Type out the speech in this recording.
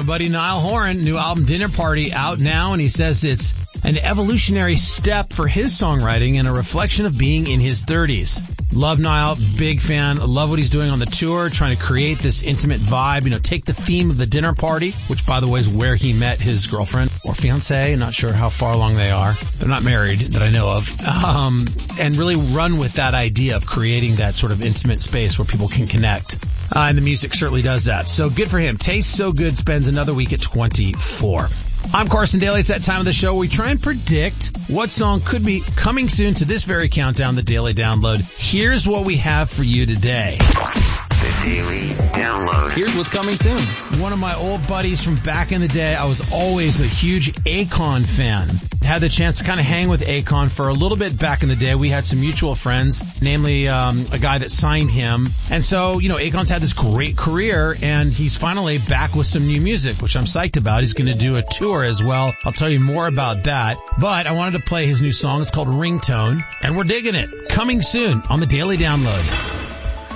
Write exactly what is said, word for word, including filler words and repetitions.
buddy Niall Horan, new album Dinner Party out now, and he says it's an evolutionary step for his songwriting and a reflection of being in his thirties. Love Niall, big fan. Love what he's doing on the tour, trying to create this intimate vibe. You know, take the theme of the dinner party, which by the way is where he met his girlfriend or fiance. Not sure how far along they are. They're not married that I know of. Um, and really run with that idea of creating that sort of intimate space where people can connect. Uh, and the music certainly does that. So good for him. Tastes So Good spends another week at twenty-four. I'm Carson Daly. It's that time of the show where we try and predict what song could be coming soon to this very countdown, the Daily Download. Here's what we have for you today. The Daily Download. Here's what's coming soon. One of my old buddies from back in the day, I was always a huge Akon fan. Had the chance to kind of hang with Akon for a little bit back in the day. We had some mutual friends, namely um, a guy that signed him. And so, you know, Akon's had this great career, and he's finally back with some new music, which I'm psyched about. He's going to do a tour as well. I'll tell you more about that. But I wanted to play his new song. It's called Ringtone, and we're digging it. Coming soon on the Daily Download.